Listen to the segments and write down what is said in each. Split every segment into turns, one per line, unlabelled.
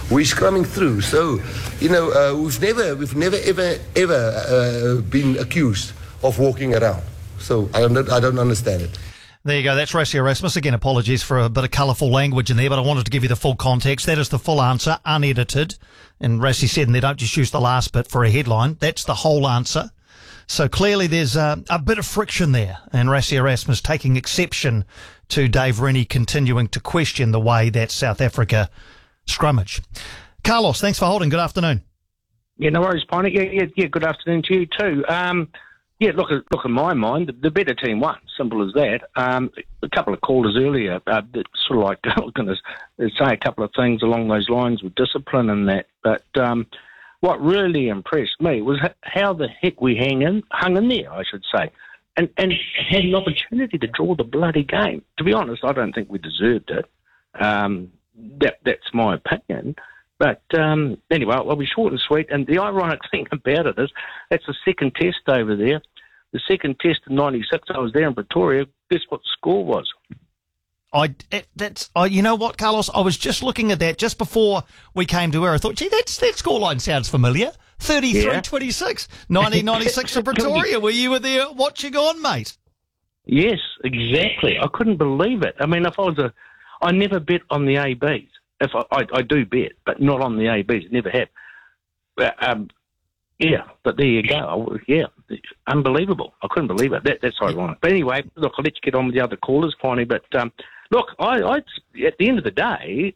we're scrumming through. So, we've never ever been accused of walking around. So I don't understand it.
There you go. That's Rassie Erasmus. Again, apologies for a bit of colourful language in there, but I wanted to give you the full context. That is the full answer, unedited. And Rassie said, and they don't just use the last bit for a headline. That's the whole answer. So clearly there's a bit of friction there, and Rassie Erasmus taking exception to Dave Rennie continuing to question the way that South Africa scrummage. Carlos, thanks for holding. Good afternoon.
Yeah, no worries, Piney. Yeah, good afternoon to you too. Look, in my mind, the better team won. Simple as that. A couple of callers earlier, sort of like, I was going to say a couple of things along those lines with discipline and that. But what really impressed me was how the heck we hung in there, I should say, and had an opportunity to draw the bloody game. To be honest, I don't think we deserved it. That's my opinion. But anyway, I'll be short and sweet. And the ironic thing about it is that's the second test over there. The second test in '96, I was there in Pretoria. Guess what the score was?
You know what, Carlos? I was just looking at that just before we came to air. I thought, gee, that scoreline sounds familiar. 33-26, 1996 in Pretoria, where you were there watching on, mate.
Yes, exactly. I couldn't believe it. I mean, I never bet on the ABs. If I do bet, but not on the ABs, never have. But there you go. Yeah, unbelievable. I couldn't believe it. That's ironic. But anyway, look, I'll let you get on with the other callers, Piney. But look, I at the end of the day,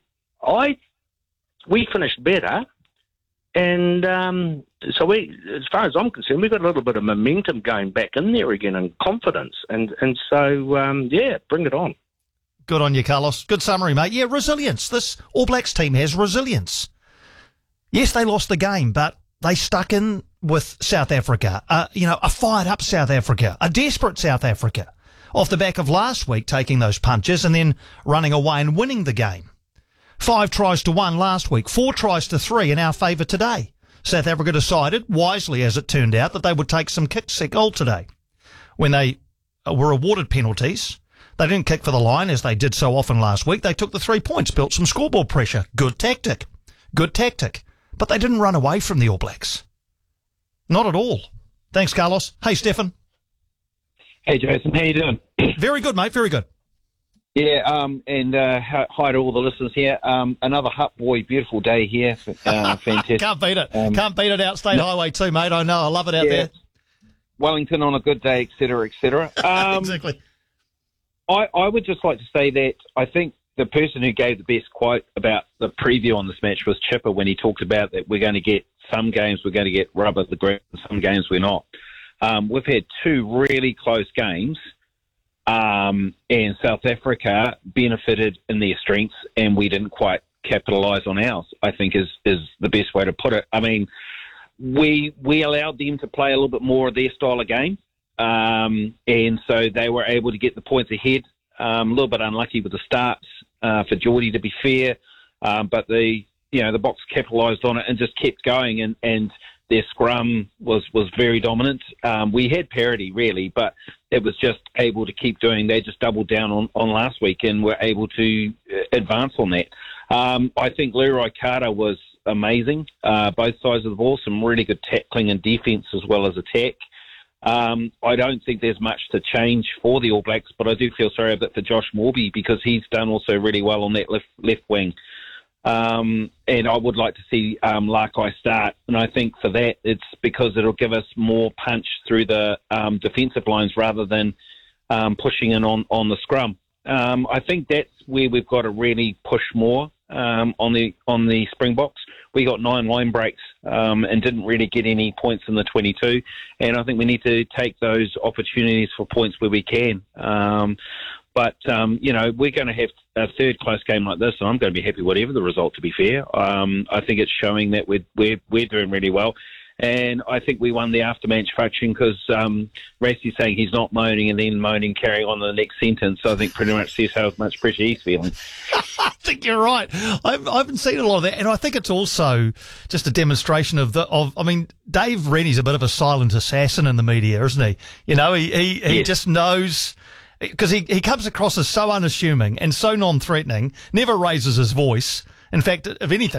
we finished better, and so as far as I'm concerned, we've got a little bit of momentum going back in there again and confidence, and so bring it on.
Good on you, Carlos. Good summary, mate. Yeah, resilience. This All Blacks team has resilience. Yes, they lost the game, but they stuck in with South Africa. A fired-up South Africa, a desperate South Africa, off the back of last week taking those punches and then running away and winning the game. 5 tries to 1 last week, 4 tries to 3 in our favour today. South Africa decided, wisely as it turned out, that they would take some kicks at goal today. When they were awarded penalties, they didn't kick for the line as they did so often last week. They took the 3 points, built some scoreboard pressure. Good tactic. But they didn't run away from the All Blacks. Not at all. Thanks, Carlos. Hey, Stefan.
Hey, Jason. How you doing?
Very good, mate. Very good.
Yeah, hi to all the listeners here. Another Hutt Boy, beautiful day here. Fantastic.
Can't beat it. Can't beat it out State Highway too, mate. I know. I love it out there.
Wellington on a good day, etc., etc.
Exactly.
I would just like to say that I think the person who gave the best quote about the preview on this match was Chipper when he talked about that we're going to get some games we're going to get rubber the ground, some games we're not. We've had 2 really close games, and South Africa benefited in their strengths, and we didn't quite capitalise on ours, I think is the best way to put it. I mean, we allowed them to play a little bit more of their style of game. And so they were able to get the points ahead. A little bit unlucky with the starts for Geordie, to be fair, but the Boks capitalised on it and just kept going, and their scrum was very dominant. We had parity really, but it was just able to keep doing. They just doubled down on last week and were able to advance on that. I think Leroy Carter was amazing. Both sides of the ball, some really good tackling and defence as well as attack. I don't think there's much to change for the All Blacks, but I do feel sorry a bit for Josh Morby because he's done also really well on that left wing. And I would like to see Lakai start, and I think for that it's because it'll give us more punch through the defensive lines rather than pushing in on the scrum. I think that's where we've got to really push more on the Springboks. We got 9 line breaks and didn't really get any points in the 22, and I think we need to take those opportunities for points where we can. But we're going to have a third close game like this, and I'm going to be happy whatever the result, to be fair. I think it's showing that we're doing really well. And I think we won the after-match function because Rassie's saying he's not moaning and then moaning, carrying on to the next sentence. So I think pretty much says how much pressure he's feeling.
I think you're right. I haven't seen a lot of that. And I think it's also just a demonstration of Dave Rennie's a bit of a silent assassin in the media, isn't he? You know, he just knows... Because he comes across as so unassuming and so non-threatening, never raises his voice. In fact, if anything,